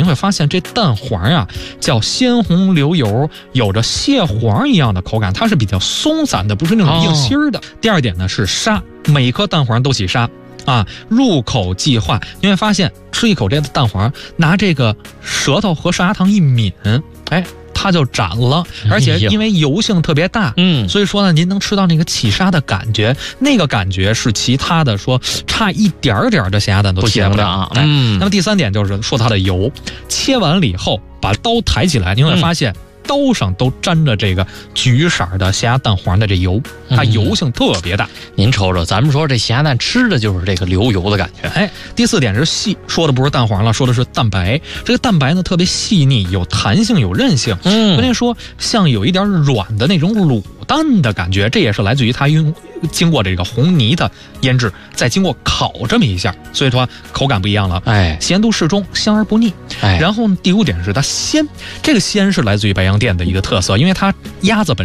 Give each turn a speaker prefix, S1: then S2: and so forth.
S1: 会发现这蛋黄啊叫鲜红流油，有着蟹黄一样的口感，它是比较松散的，不是那种硬心儿的。第二点呢是沙，每一颗蛋黄都起沙啊，入口即化。你会发现吃一口这个蛋黄，拿这个舌头和上牙膛一抿，哎，它就斩了，而且因为油性特别大，所以说呢，您能吃到那个起沙的感觉，那个感觉是其他的说差一点点的咸鸭蛋都贴不了啊。那么第三点就是说它的油，切完了以后把刀抬起来，您会发现刀上都沾着这个橘色的咸鸭蛋黄的这油，它油性特别大。
S2: 您瞅瞅，咱们说这咸鸭蛋吃的就是这个流油的感觉。
S1: 哎，第四点是细，说的不是蛋黄了，说的是蛋白。这个蛋白呢特别细腻，有弹性，有韧性。关键说像有一点软的那种卤蛋的感觉，这也是来自于它经过这个红泥的腌制，再经过烤这么一下，所以说口感不一样了。哎，咸度适中，香而不腻。然后第五点是它鲜，这个鲜是来自于白洋淀的一个特色，因为它鸭子本